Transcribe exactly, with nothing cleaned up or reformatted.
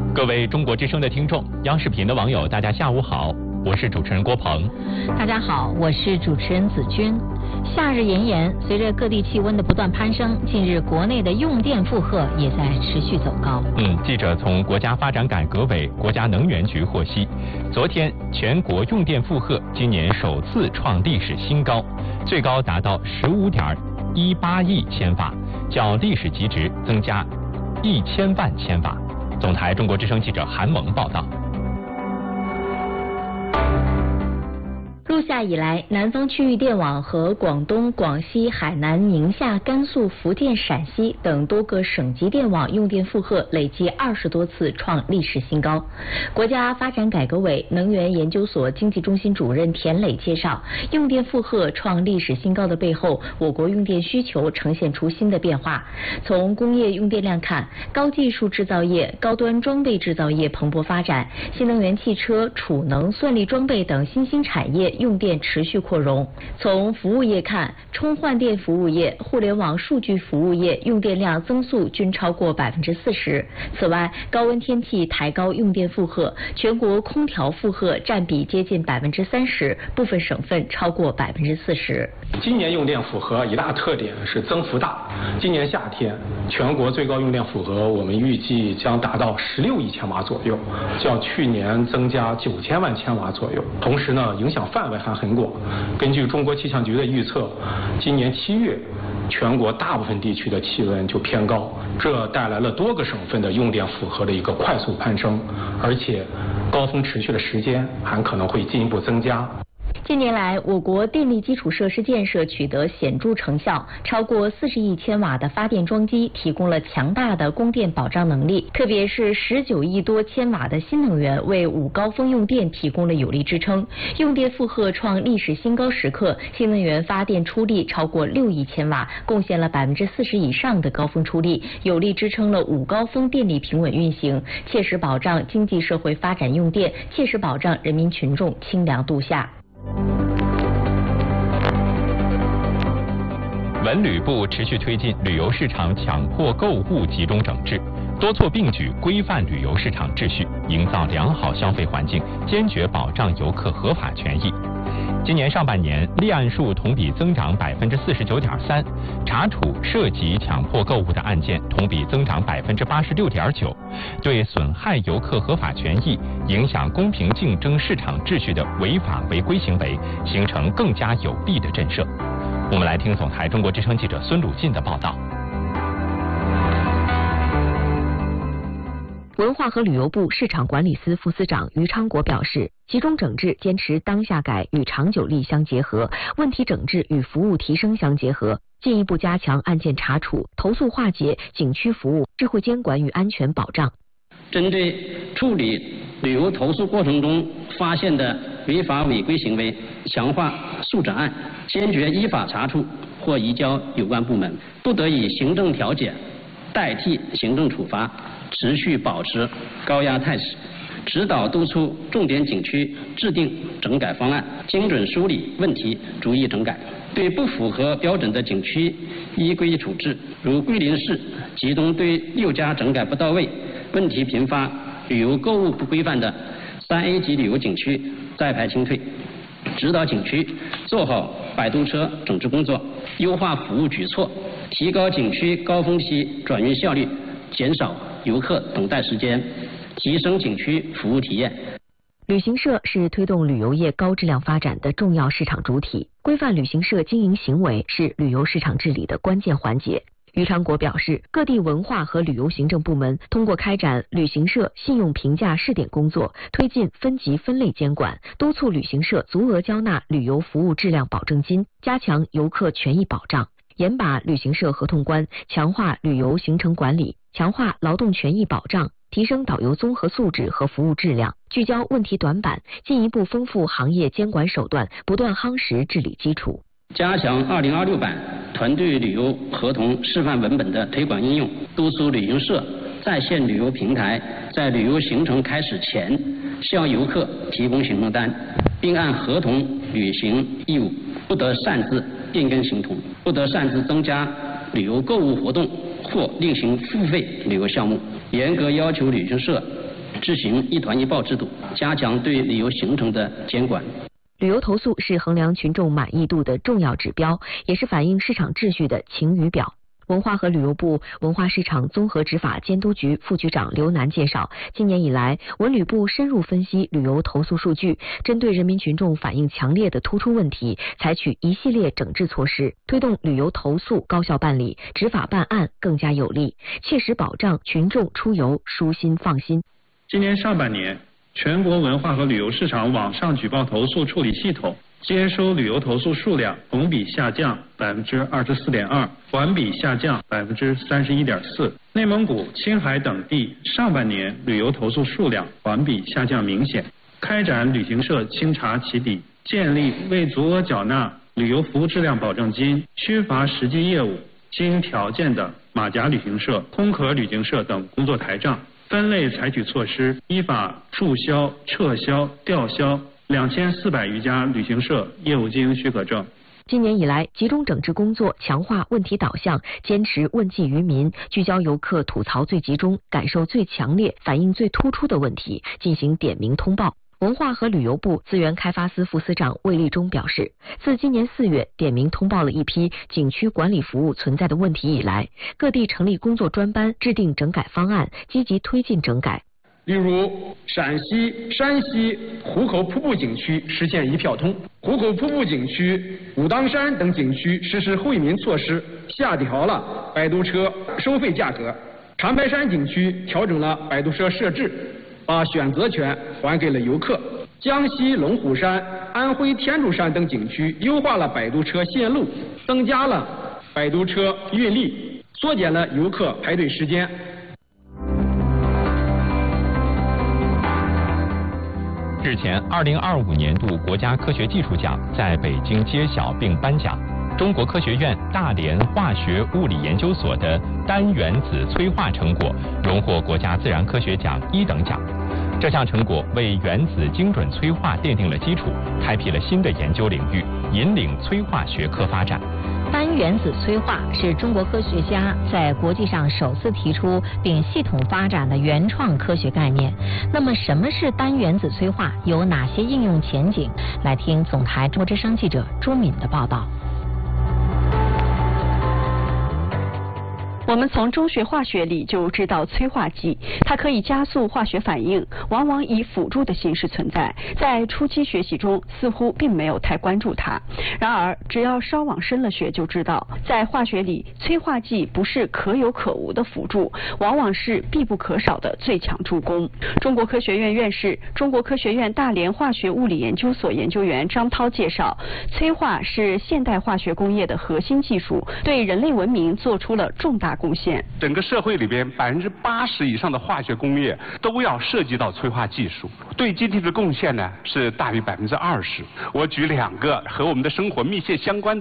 各位中国之声的听众，央视频的网友，大家下午好，我是主持人郭鹏。 大家好，我是主持人子君。夏日炎炎，随着各地气温的不断攀升，近日国内的用电负荷也在持续走高。 嗯，记者从国家发展改革委、国家能源局获悉，昨天全国用电负荷今年首次创历史新高，最高达到十五点一八亿千瓦，较历史极值增加一千万千瓦。总台中国之声记者韩萌报道。 入夏以来，南方区域电网和广东、广西、海南、宁夏、甘肃、福建、陕西等多个省级电网用电负荷累计二十多次创历史新高。国家发展改革委能源研究所经济中心主任田磊介绍，用电负荷创历史新高的背后，我国用电需求呈现出新的变化。从工业用电量看，高技术制造业、高端装备制造业蓬勃发展，新能源汽车、储能、算力装备等新兴产业用电持续扩容。从服务业看，充换电服务业、互联网数据服务业用电量增速均超过百分之四十。此外，高温天气抬高用电负荷，全国空调负荷占比接近百分之三十，部分省份超过百分之四十。 今年用电负荷一大特点是增幅大。今年夏天，全国最高用电负荷我们预计将达到十六亿千瓦左右，较去年增加九千万千瓦左右。同时呢，影响范围还很广。根据中国气象局的预测，今年七月全国大部分地区的气温就偏高，这带来了多个省份的用电负荷的一个快速攀升，而且高峰持续的时间还可能会进一步增加。 近年来，我国电力基础设施建设取得显著成效，超过四十亿千瓦的发电装机提供了强大的供电保障能力，特别是十九亿多千瓦的新能源为午高峰用电提供了有力支撑。用电负荷创历史新高时刻，新能源发电出力超过六亿千瓦，贡献了百分之四十以上的高峰出力，有力支撑了午高峰电力平稳运行，切实保障经济社会发展用电，切实保障人民群众清凉度夏。 文旅部持续推进旅游市场强迫购物集中整治，多措并举规范旅游市场秩序，营造良好消费环境，坚决保障游客合法权益。今年上半年，立案数同比增长百分之四十九点三，查处涉及强迫购物的案件同比增长百分之八十六点九，对损害游客合法权益、影响公平竞争市场秩序的违法违规行为形成更加有力的震慑。我们来听总台中国之声记者孙鲁进的报道。 文化和旅游部市场管理司副司长于昌国表示，集中整治坚持当下改与长久力相结合，问题整治与服务提升相结合，进一步加强案件查处、投诉化解、景区服务、智慧监管与安全保障。 针对处理旅游投诉过程中发现的违法违规行为，强化诉整案，坚决依法查处或移交有关部门，不得以行政调解代替行政处罚，持续保持高压态势，指导督促重点景区制定整改方案，精准梳理问题，逐一整改。对不符合标准的景区依规处置，如桂林市其中对六家整改不到位、问题频发、旅游购物不规范的三 A 级旅游景区再排清退，指导景区做好摆渡车整治工作，优化服务举措，提高景区高峰期转运效率，减少游客等待时间，提升景区服务体验。 旅行社是推动旅游业高质量发展的重要市场主体，规范旅行社经营行为是旅游市场治理的关键环节。于昌国表示，各地文化和旅游行政部门通过开展旅行社信用评价试点工作，推进分级分类监管，督促旅行社足额交纳旅游服务质量保证金，加强游客权益保障，严把旅行社合同关，强化旅游行程管理，强化劳动权益保障，提升导游综合素质和服务质量，聚焦问题短板，进一步丰富行业监管手段，不断夯实治理基础。 加强二零二六版团队旅游合同示范文本的推广应用，督促旅行社在线旅游平台在旅游行程开始前向游客提供行程单，并按合同履行义务，不得擅自变更行程，不得擅自增加旅游购物活动或另行付费旅游项目，严格要求旅行社执行一团一报制度，加强对旅游行程的监管。 旅游投诉是衡量群众满意度的重要指标，也是反映市场秩序的晴雨表。文化和旅游部文化市场综合执法监督局副局长刘楠介绍，今年以来，文旅部深入分析旅游投诉数据，针对人民群众反映强烈的突出问题，采取一系列整治措施，推动旅游投诉高效办理，执法办案更加有力，切实保障群众出游舒心放心。 今年上半年，全国文化和旅游市场网上举报投诉处理系统接收旅游投诉数量同比下降百分之二十四点二，环比下降百分之三十一点四。内蒙古、青海等地上半年旅游投诉数量环比下降明显。开展旅行社清查起底，建立未足额缴纳旅游服务质量保证金、缺乏实际业务、经条件的马甲旅行社、空壳旅行社等工作台账，分类采取措施，依法注销、撤销、吊销两千四百余家旅行社业务经营许可证。 今年以来，集中整治工作，强化问题导向，坚持问计于民，聚焦游客吐槽最集中、感受最强烈、反映最突出的问题，进行点名通报。文化和旅游部资源开发司副司长魏立忠表示，自今年四月点名通报了一批景区管理服务存在的问题以来，各地成立工作专班，制定整改方案，积极推进整改。 例如，陕西、山西壶口瀑布景区实现一票通，壶口瀑布景区、武当山等景区实施惠民措施，下调了摆渡车收费价格；长白山景区调整了摆渡车设置，把选择权还给了游客；江西龙虎山、安徽天柱山等景区优化了摆渡车线路，增加了摆渡车运力，缩减了游客排队时间。 日前，二零二五年度国家科学技术奖在北京揭晓并颁奖。中国科学院大连化学物理研究所的单原子催化成果荣获国家自然科学奖一等奖。这项成果为原子精准催化奠定了基础，开辟了新的研究领域，引领催化学科发展。 单原子催化是中国科学家在国际上首次提出并系统发展的原创科学概念。那么，什么是单原子催化？有哪些应用前景？来听总台中国之声记者朱敏的报道。 我们从中学化学里就知道催化剂，它可以加速化学反应，往往以辅助的形式存在。在初期学习中，似乎并没有太关注它。然而，只要稍往深了学，就知道在化学里，催化剂不是可有可无的辅助，往往是必不可少的最强助攻。中国科学院院士、中国科学院大连化学物理研究所研究员张涛介绍，催化是现代化学工业的核心技术，对人类文明做出了重大贡献。 整个社会里边百分之八十以上的化学工业都要涉及到催化技术，对 G D P 的贡献呢是大于百分之二十。我举两个和我们的生活密切相关的